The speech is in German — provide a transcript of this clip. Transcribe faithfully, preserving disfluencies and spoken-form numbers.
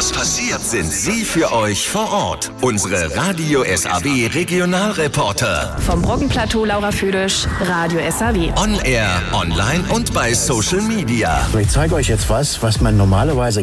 was passiert, sind sie für euch vor Ort. Unsere Radio S A W Regionalreporter. Vom Brockenplateau Laura Füdisch, Radio S A W. On Air, online und bei Social Media. Ich zeige euch jetzt was, was man normalerweise